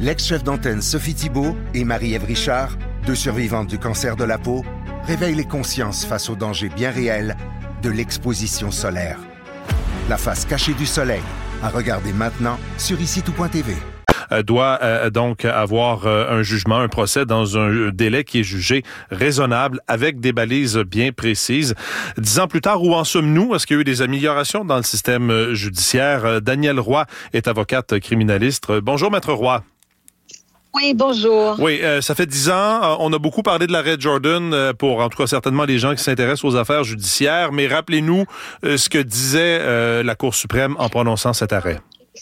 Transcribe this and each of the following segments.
L'ex-chef d'antenne Sophie Thibault et Marie-Ève Richard, deux survivantes du cancer de la peau, réveillent les consciences face aux dangers bien réels de l'exposition solaire. La face cachée du soleil, à regarder maintenant sur icitout.tv. Doit donc avoir un jugement, un procès dans un délai qui est jugé raisonnable avec des balises bien précises. 10 ans plus tard, où en sommes-nous? Est-ce qu'il y a eu des améliorations dans le système judiciaire? Danielle Roy est avocate criminaliste. Bonjour, Maître Roy. Oui, bonjour. Oui, ça fait 10 ans. On a beaucoup parlé de l'arrêt Jordan pour, en tout cas, certainement les gens qui s'intéressent aux affaires judiciaires. Mais rappelez-nous ce que disait la Cour suprême en prononçant cet arrêt.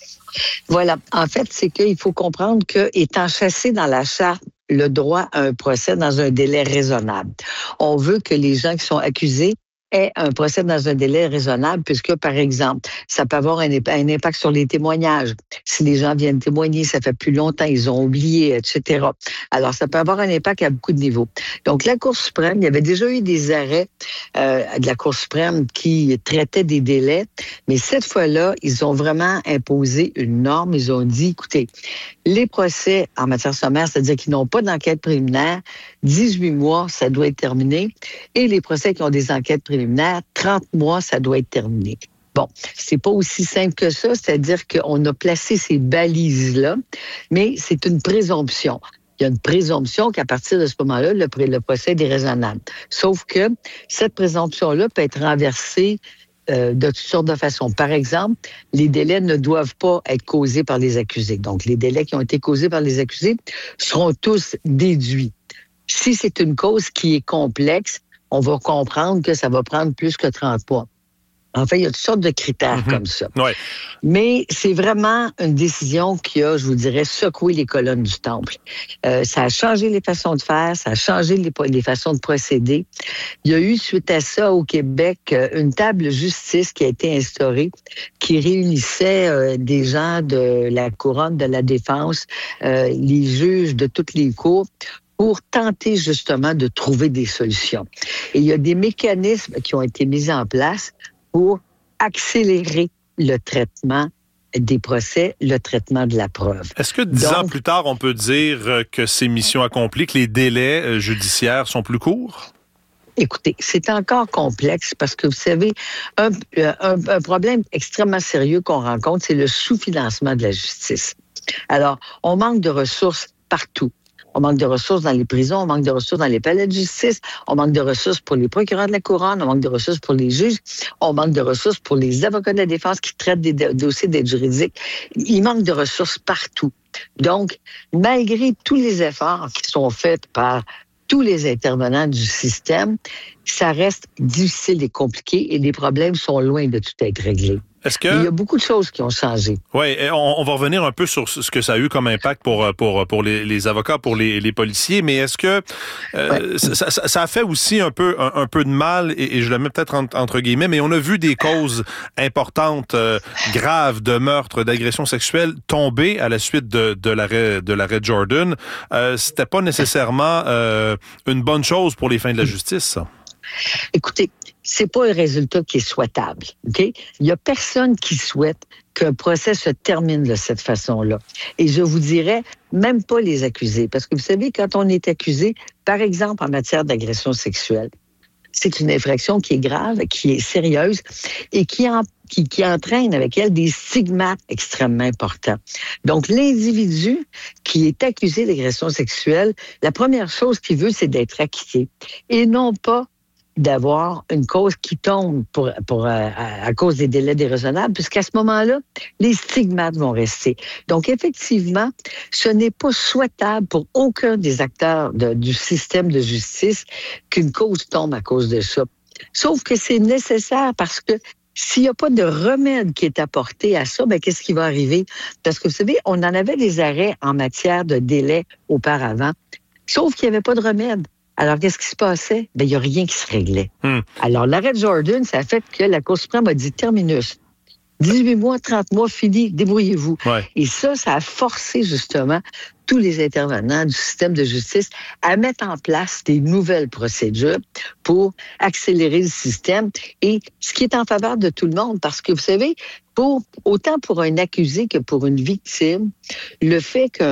Voilà. En fait, c'est qu'il faut comprendre que, étant chassé dans la charte le droit à un procès dans un délai raisonnable, on veut que les gens qui sont accusés aient un procès dans un délai raisonnable, puisque, par exemple, ça peut avoir un impact sur les témoignages. Si les gens viennent témoigner, ça fait plus longtemps, ils ont oublié, etc. Alors, ça peut avoir un impact à beaucoup de niveaux. Donc, la Cour suprême, il y avait déjà eu des arrêts de la Cour suprême qui traitaient des délais, mais cette fois-là, ils ont vraiment imposé une norme. Ils ont dit, écoutez, les procès en matière sommaire, c'est-à-dire qu'ils n'ont pas d'enquête préliminaire, 18 mois, ça doit être terminé, et les procès qui ont des enquêtes préliminaires, 30 mois, ça doit être terminé. Bon, c'est pas aussi simple que ça, c'est-à-dire qu'on a placé ces balises-là, mais c'est une présomption. Il y a une présomption qu'à partir de ce moment-là, le procès est déraisonnable. Sauf que cette présomption-là peut être renversée de toutes sortes de façons. Par exemple, les délais ne doivent pas être causés par les accusés. Donc, les délais qui ont été causés par les accusés seront tous déduits. Si c'est une cause qui est complexe, on va comprendre que ça va prendre plus que 30 mois. En fait, il y a toutes sortes de critères comme ça. Ouais. Mais c'est vraiment une décision qui a, je vous dirais, secoué les colonnes du temple. Ça a changé les façons de faire, ça a changé les façons de procéder. Il y a eu, suite à ça, au Québec, une table justice qui a été instaurée, qui réunissait des gens de la couronne, de la défense, les juges de toutes les cours, pour tenter justement de trouver des solutions. Et il y a des mécanismes qui ont été mis en place pour accélérer le traitement des procès, le traitement de la preuve. Est-ce que 10 ans plus tard, on peut dire que c'est mission accomplie, que les délais judiciaires sont plus courts? Écoutez, c'est encore complexe parce que, vous savez, un problème extrêmement sérieux qu'on rencontre, c'est le sous-financement de la justice. Alors, on manque de ressources partout. On manque de ressources dans les prisons, on manque de ressources dans les palais de justice, on manque de ressources pour les procureurs de la couronne, on manque de ressources pour les juges, on manque de ressources pour les avocats de la défense qui traitent des dossiers d'aide juridique. Il manque de ressources partout. Donc, malgré tous les efforts qui sont faits par tous les intervenants du système, ça reste difficile et compliqué et les problèmes sont loin de tout être réglés. Il y a beaucoup de choses qui ont changé. Oui, on va revenir un peu sur ce que ça a eu comme impact pour les avocats, pour les policiers, mais est-ce que ça a fait aussi un peu de mal, et je le mets peut-être entre guillemets, mais on a vu des causes importantes, graves de meurtre, d'agression sexuelle tomber à la suite de l'arrêt Jordan. C'était pas nécessairement une bonne chose pour les fins de la justice, ça. Écoutez, c'est pas un résultat qui est souhaitable, OK? Il y a personne qui souhaite qu'un procès se termine de cette façon-là. Et je vous dirais, même pas les accusés. Parce que vous savez, quand on est accusé, par exemple, en matière d'agression sexuelle, c'est une infraction qui est grave, qui est sérieuse et qui entraîne avec elle des stigmates extrêmement importants. Donc, l'individu qui est accusé d'agression sexuelle, la première chose qu'il veut, c'est d'être acquitté et non pas d'avoir une cause qui tombe à cause des délais déraisonnables, puisqu'à ce moment-là, les stigmates vont rester. Donc, effectivement, ce n'est pas souhaitable pour aucun des acteurs du système de justice qu'une cause tombe à cause de ça. Sauf que c'est nécessaire parce que s'il n'y a pas de remède qui est apporté à ça, qu'est-ce qui va arriver? Parce que vous savez, on en avait des arrêts en matière de délai auparavant, sauf qu'il n'y avait pas de remède. Alors, qu'est-ce qui se passait? Il n'y a rien qui se réglait. Alors, l'arrêt de Jordan, ça a fait que la Cour suprême a dit terminus. 18 mois, 30 mois, fini, débrouillez-vous. Ouais. Et ça a forcé justement tous les intervenants du système de justice à mettre en place des nouvelles procédures pour accélérer le système. Et ce qui est en faveur de tout le monde, parce que vous savez, autant pour un accusé que pour une victime, le fait qu'un